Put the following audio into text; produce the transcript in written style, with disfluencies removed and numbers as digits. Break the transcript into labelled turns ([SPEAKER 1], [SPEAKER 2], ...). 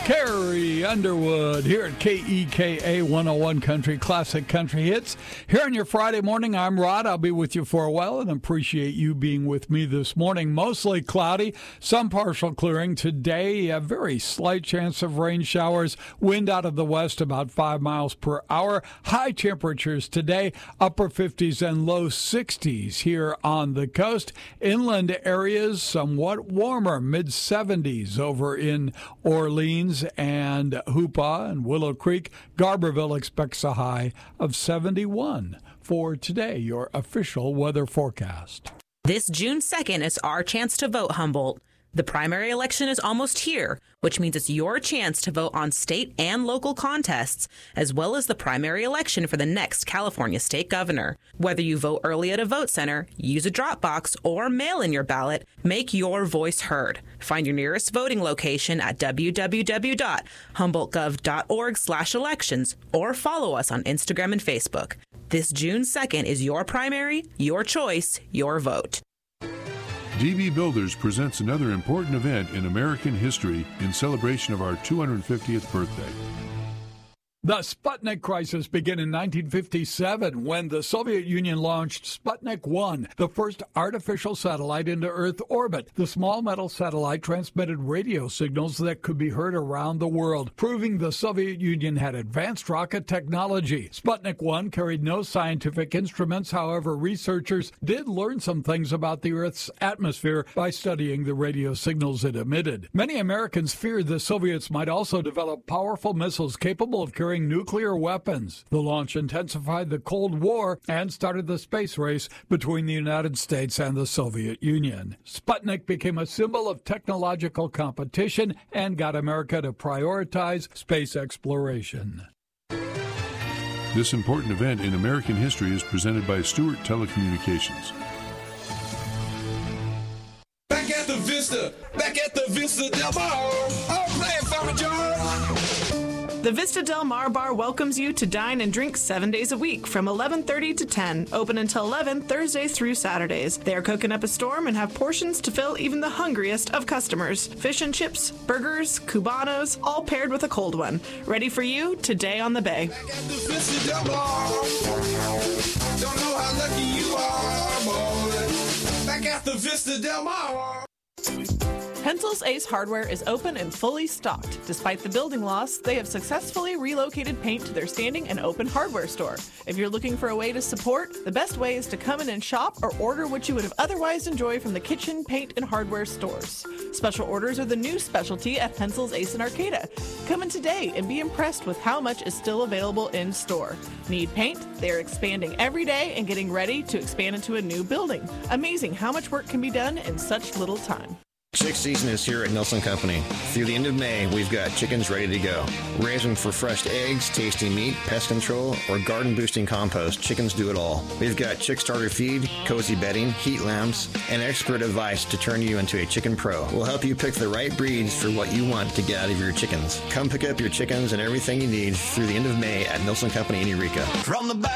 [SPEAKER 1] Carrie Underwood here at KEKA 101 Country, Classic Country Hits. Here on your Friday morning, I'm Rod. I'll be with you for a while and appreciate you being with me this morning. Mostly cloudy, some partial clearing. Today, a very slight chance of rain showers. Wind out of the west about 5 miles per hour. High temperatures today, upper 50s and low 60s here on the coast. Inland areas, somewhat warmer, mid-70s over in Orleans and Hoopa and Willow Creek. Garberville expects a high of 71 for today, your official weather forecast.
[SPEAKER 2] This June 2nd is our chance to vote, Humboldt. The primary election is almost here, which means it's your chance to vote on state and local contests, as well as the primary election for the next California state governor. Whether you vote early at a vote center, use a drop box, or mail in your ballot, make your voice heard. Find your nearest voting location at www.humboldtgov.org/elections or follow us on Instagram and Facebook. This June 2nd is your primary, your choice, your vote.
[SPEAKER 3] DB Builders presents another important event in American history in celebration of our 250th birthday.
[SPEAKER 1] The Sputnik crisis began in 1957 when the Soviet Union launched Sputnik 1, the first artificial satellite into Earth orbit. The small metal satellite transmitted radio signals that could be heard around the world, proving the Soviet Union had advanced rocket technology. Sputnik 1 carried no scientific instruments. However, researchers did learn some things about the Earth's atmosphere by studying the radio signals it emitted. Many Americans feared the Soviets might also develop powerful missiles capable of carrying nuclear weapons. The launch intensified the Cold War and started the space race between the United States and the Soviet Union. Sputnik became a symbol of technological competition and got America to prioritize space exploration.
[SPEAKER 3] This important event in American history is presented by Stewart Telecommunications.
[SPEAKER 4] Back at the Vista Del Mar. Oh, play it for me, George.
[SPEAKER 5] The Vista Del Mar Bar welcomes you to dine and drink 7 days a week from 11:30 to 10, open until 11 Thursdays through Saturdays. They are cooking up a storm and have portions to fill even the hungriest of customers. Fish and chips, burgers, cubanos, all paired with a cold one. Ready for you today on the Bay.
[SPEAKER 4] Back at the Vista Del Mar. Don't know how lucky you are, boy. Back at the Vista Del Mar.
[SPEAKER 5] Pencil's Ace Hardware is open and fully stocked. Despite the building loss, they have successfully relocated paint to their standing and open hardware store. If you're looking for a way to support, the best way is to come in and shop or order what you would have otherwise enjoyed from the kitchen, paint, and hardware stores. Special orders are the new specialty at Pencil's Ace in Arcata. Come in today and be impressed with how much is still available in store. Need paint? They're expanding every day and getting ready to expand into a new building. Amazing how much work can be done in such little time.
[SPEAKER 6] Chick season is here at Nelson Company. Through the end of May, we've got chickens ready to go. Raising for fresh eggs, tasty meat, pest control, or garden-boosting compost, chickens do it all. We've got chick starter feed, cozy bedding, heat lamps, and expert advice to turn you into a chicken pro. We'll help you pick the right breeds for what you want to get out of your chickens. Come pick up your chickens and everything you need through the end of May at Nelson Company in Eureka.
[SPEAKER 4] From the back